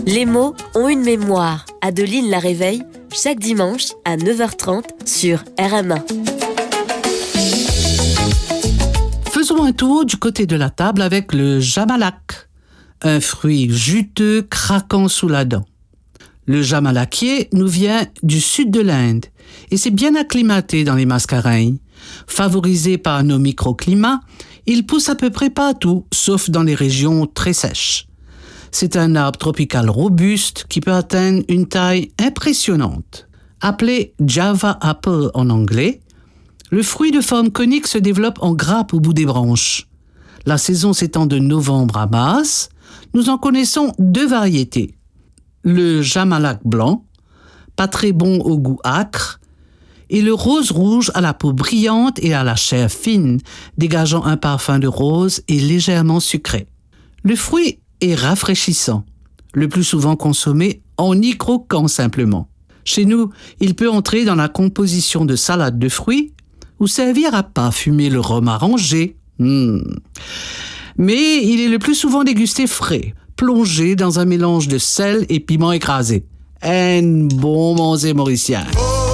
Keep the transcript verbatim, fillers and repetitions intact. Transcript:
Les mots ont une mémoire. Adeline la réveille chaque dimanche à neuf heures trente sur R M un. Faisons un tour du côté de la table avec le jamalak, un fruit juteux craquant sous la dent. Le jamalakier nous vient du sud de l'Inde et s'est bien acclimaté dans les Mascareignes. Favorisé par nos microclimats, il pousse à peu près partout, sauf dans les régions très sèches. C'est un arbre tropical robuste qui peut atteindre une taille impressionnante. Appelé Java Apple en anglais, le fruit de forme conique se développe en grappe au bout des branches. La saison s'étend de novembre à mars. Nous en connaissons deux variétés. Le jamalak blanc, pas très bon au goût âcre, et le rose rouge à la peau brillante et à la chair fine, dégageant un parfum de rose et légèrement sucré. Le fruit est rafraîchissant, le plus souvent consommé en y croquant simplement. Chez nous, il peut entrer dans la composition de salades de fruits ou servir à parfumer le rhum arrangé. Mmh. Mais il est le plus souvent dégusté frais, plongé dans un mélange de sel et piment écrasé. Un bon manger mauricien.